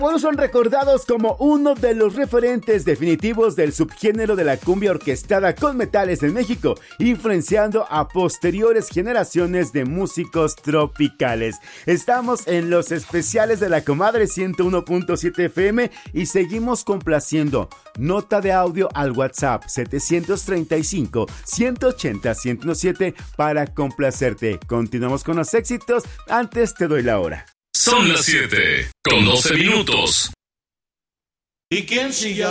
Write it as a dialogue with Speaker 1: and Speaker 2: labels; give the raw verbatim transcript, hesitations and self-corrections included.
Speaker 1: Por eso son recordados como uno de los referentes definitivos del subgénero de la cumbia orquestada con metales en México, influenciando a posteriores generaciones de músicos tropicales. Estamos en los especiales de La Comadre ciento uno punto siete F M y seguimos complaciendo. Nota de audio al WhatsApp setecientos treinta y cinco, ciento ochenta, ciento diecisiete para complacerte. Continuamos con los éxitos. Antes te doy la hora.
Speaker 2: Son las siete con doce minutos.
Speaker 3: ¿Y quién sigue